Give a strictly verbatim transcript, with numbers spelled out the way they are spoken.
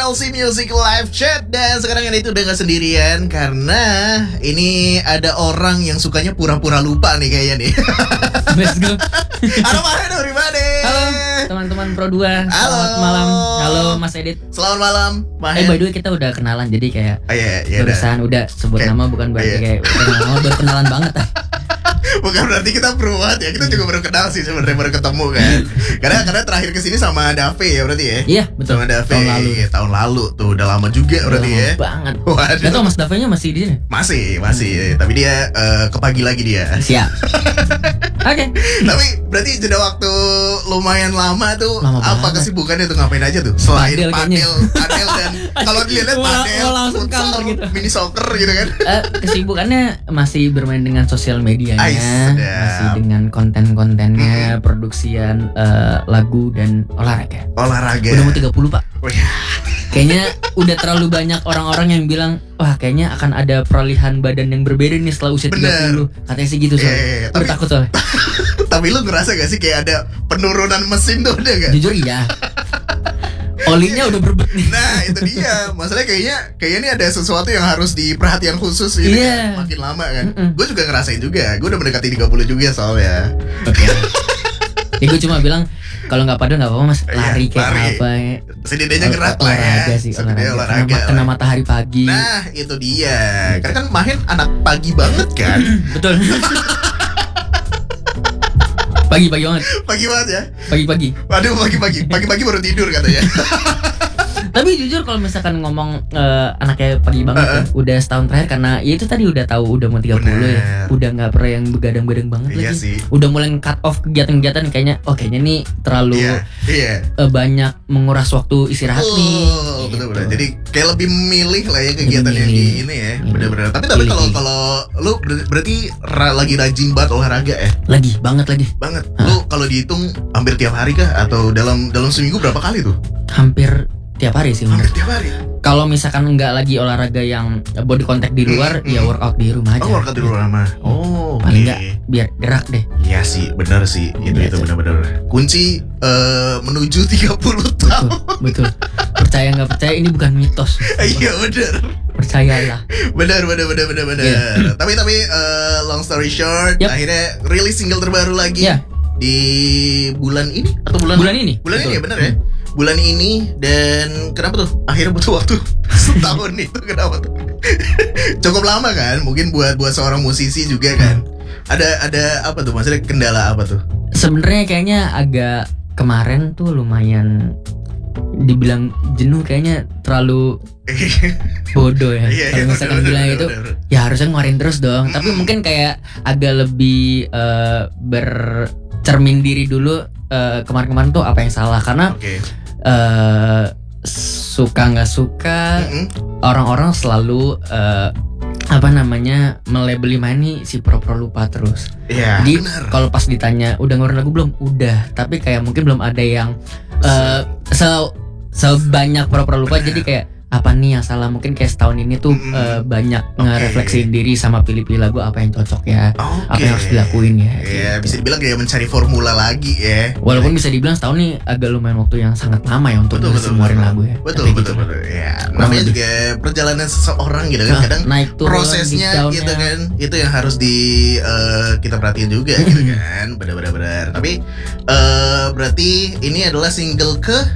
L C Music Live Chat. Dan sekarang ini itu udah gak sendirian, karena ini ada orang yang sukanya pura-pura lupa nih kayaknya nih. Let's go. Halo Mahen, everybody. Halo teman-teman Pro dua. Halo. Selamat malam. Halo Mas Edit. Selamat malam Mahen. Eh by the way kita udah kenalan, jadi kayak oh, iya, iya, barusan udah sebut Kayak- nama bukan berarti iya. kayak udah kenal, baru kenalan banget. Bukan berarti kita pro banget ya, kita juga baru kenal sih sebenarnya, baru ketemu kan. Karena karena terakhir kesini sama Dave ya berarti ya. Iya betul. Sama Dave Tahun lalu. tahun lalu tuh, udah lama juga Udah berarti lama ya. banget. Waduh. Gak tau Mas Davenya masih di sini. Masih, masih, tapi dia eh, ke pagi lagi dia. Siap. Oke. Tapi berarti jeda waktu lumayan lama tuh. Lama apa banget. kesibukannya tuh, ngapain aja tuh? Selain Padel kayaknya. padel, padel dan kalau dilihat Mau- padel, mau langsung futsal, counter gitu. mini soccer gitu kan. Eh, kesibukannya masih bermain dengan sosial medianya, Ais, sedap. masih dengan konten-kontennya, produksian eh, lagu dan olahraga. Olahraga. Udah mau tiga puluh Pak. Oh, ya. Kayaknya udah terlalu banyak orang-orang yang bilang, wah kayaknya akan ada peralihan badan yang berbeda nih setelah usia Bener. tiga puluh. Katanya sih gitu Iya, soalnya. iya, iya. Gue Tapi- takut soalnya. Tapi lu ngerasa gak sih kayak ada penurunan mesin tuh, ada gak? Jujur iya. Olinya udah berbet nih. Nah itu dia, masalahnya kayaknya kayaknya ini ada sesuatu yang harus diperhatikan khusus ini Iya. kan, makin lama kan. Mm-mm. Gue juga ngerasain juga, gue udah mendekati tiga puluh juga soalnya. Oke. Ya gue cuma bilang kalau nggak padahal nggak apa-apa Mas, Iya, lari kayak lari. apa ya. Setidaknya gerak lah ya. Olahraga sih, Setidaknya olahraga. olahraga Kena, kena lah. matahari pagi. Nah itu dia, karena kan Mahen anak pagi banget kan. Betul. Pagi-pagi banget, Pagi banget ya. pagi-pagi. Waduh pagi-pagi, pagi-pagi baru tidur katanya. Tapi jujur kalau misalkan ngomong eh, anaknya pagi banget ya, udah setahun terakhir karena ya itu tadi udah tahu udah mau tiga puluh ya. Bener. Udah nggak pernah yang begadang-begadang banget Iya lagi. sih. Udah mulai cut off kegiatan-kegiatan kayaknya oh kayaknya nih terlalu Iya, iya. eh, banyak menguras waktu istirahat nih. Oh, betul betul. Gitu. Jadi kayak lebih milih lah ya kegiatan yang di milih. ini ya. Iya. Bener-bener. Tapi tapi kalau Pilih. kalau lu ber- berarti ra- lagi rajin banget olahraga ya? Lagi banget lagi. Banget. Lu kalau dihitung hampir tiap hari kah atau dalam dalam seminggu berapa kali tuh? Hampir tiap hari sih. Hampir bener. tiap hari. Kalau misalkan nggak lagi olahraga yang body contact di luar, Hmm, ya hmm. workout di rumah aja. Oh, workout di luar sama. Oh, Paling oke. nggak biar gerak deh. Iya sih, benar sih. Itu Iya itu sih. benar-benar. Kunci eh, menuju tiga puluh tahun. Betul, betul. Percaya nggak percaya ini bukan mitos. Iya benar. Percayalah. Benar benar benar benar benar. Iya. Tapi tapi eh, long story short, Yap. akhirnya rilis single terbaru lagi Ya, di bulan ini atau bulan bulan ini. Bulan Betul. ini ya benar ya. Bulan ini. Dan kenapa tuh akhirnya butuh waktu setahun itu, kenapa tuh? Cukup lama kan, mungkin buat buat seorang musisi juga kan. Ada ada apa tuh, maksudnya kendala apa tuh? Sebenarnya kayaknya agak kemarin tuh lumayan dibilang jenuh, kayaknya terlalu bodoh ya. Iya, Kalau iya, misalkan bener, bilang bener, itu, bener. ya harusnya ngeluarin terus dong. Tapi Mm-mm. mungkin kayak agak lebih eh, bercermin diri dulu eh, kemarin-kemarin tuh apa yang salah, karena Oke. eh, suka nggak suka Mm-mm. orang-orang selalu eh, apa namanya melabeli Mani si pro-pro lupa terus. Iya, Jadi benar. kalau pas ditanya udah ngeluarin lagu belum? Udah, tapi kayak mungkin belum ada yang eh, se sebanyak pro-pro lupa. Benar. Jadi kayak apa nih yang salah? Mungkin kayak setahun ini tuh Mm-mm. eh, banyak Oke. ngerefleksiin diri sama pilih-pilih lagu apa yang cocok ya, Oke. apa yang harus dilakuin ya. Iya, gitu. bisa dibilang kayak mencari formula lagi ya. Walaupun bisa dibilang setahun nih agak lumayan waktu yang sangat lama ya untuk Betul betul ngeluarin betul. lagu ya. Betul Tapi betul gitu. betul. Ya, Kurang namanya lebih. juga perjalanan seseorang gitu kan. Nah, Kadang naik turun, prosesnya di down-nya. gitu kan, itu yang harus di eh, kita perhatiin juga gitu kan. Benar-benar benar. Tapi eh berarti ini adalah single ke